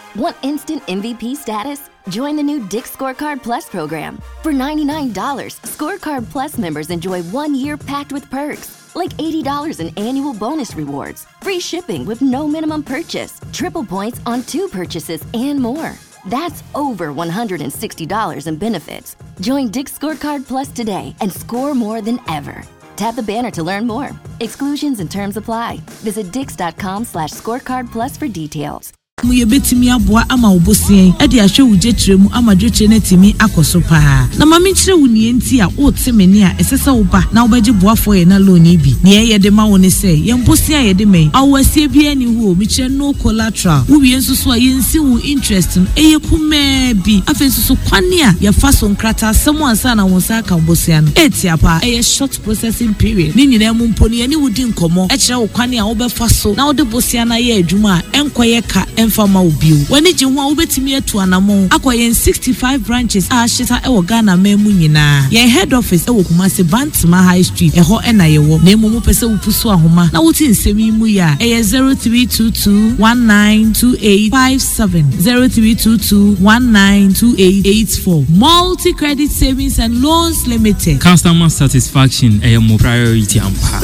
Want instant MVP status? Join the new Dick's Scorecard Plus program. For $99, Scorecard Plus members enjoy 1 year packed with perks, like $80 in annual bonus rewards, free shipping with no minimum purchase, triple points on 2 purchases, and more. That's over $160 in benefits. Join Dick's Scorecard Plus today and score more than ever. Tap the banner to learn more. Exclusions and terms apply. Visit dix.com/scorecard plus for details. Muye betimi aboa ama obosien e de ahwe wujetremu ama dwetire na timi akoso pa na mame kire wuni enti a otemeni a esese wo ba na obaje boafo ye na loan bi ne ye de ma woni se ye mbosia ye de men awasie bia ni hu mi kire no collateral wo wie nsusu a ye nsi wo interest no eye kuma bi afensusu kwane a ye fa so nkrata asem ansa na wonsa ka mbosia no eti apa eye short processing period ni nyina mu mponi ye ni wudi nkomo e kire wo kwane a wo be fa so na wo de bosia na ye adwuma a enkoye ka Fama ubio wani je ho obetimi atu anamo akoyen 65 branches a shita e wo Ghana memu nyina ye head office e wo Kumasi Bantima High Street e ho na ye wo na emu pese wupusu ahoma na wuti nsemi mu ya e 0322192857 0322192884 Multi Credit Savings and Loans Limited. Customer satisfaction e mo priority ampa.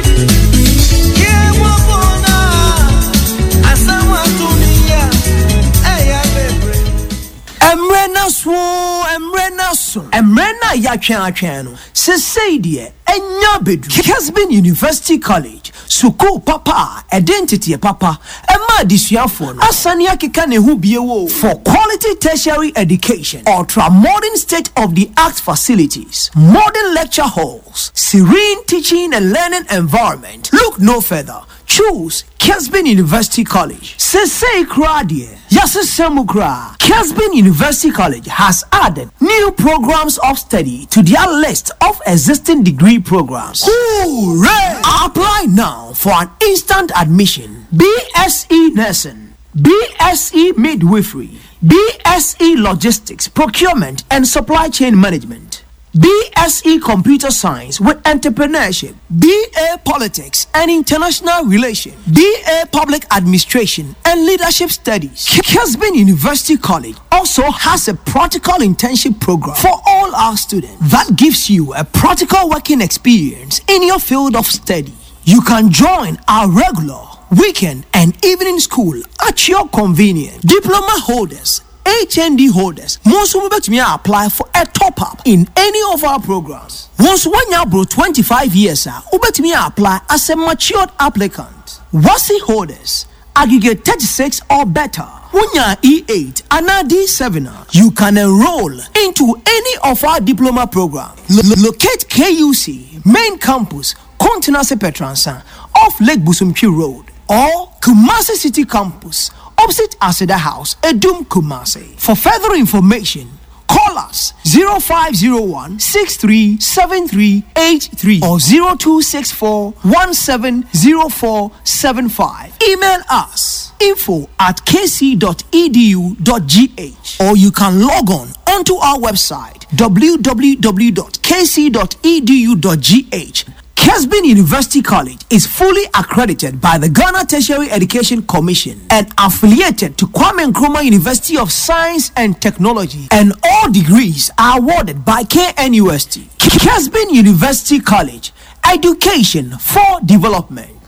Emrena ya twano se say die enya bedu Kesbin University College suku papa identity papa ema disuafo no asane akeka ne hu biewo for quality tertiary education ultra modern state of the art facilities, modern lecture halls, serene teaching and learning environment. Look no further, choose Kesbin University College. Say Kradie, Yasesemukra. Kesbin University College has added new programs of study to their list of existing degree programs. Hooray! Apply now for an instant admission. BSc Nursing, BSc Midwifery, BSc Logistics, Procurement and Supply Chain Management, BSc Computer Science with Entrepreneurship, BA Politics and International Relations, BA Public Administration and Leadership Studies. Kesbin University College also has a practical internship program for all our students that gives you a practical working experience in your field of study. You can join our regular, weekend and evening school at your convenience. Diploma holders, HND holders, most of me apply for a top-up in any of our programs. Once when you bro 25 years, me apply as a matured applicant. WASI holders, aggregate 36 or better. When you're E8 and D7, you can enroll into any of our diploma programs. Locate KUC, main campus, Continental Petransa, off Lake Busumpi Road, or Kumasi City Campus, opposite Aseda House, Edum Kumasi. For further information, call us 0501-637383 or 0264-170475. Email us info@kc.edu.gh or you can log on onto our website www.kc.edu.gh. Kesbin University College is fully accredited by the Ghana Tertiary Education Commission and affiliated to Kwame Nkrumah University of Science and Technology, and all degrees are awarded by KNUST. Kesbin University College, education for development.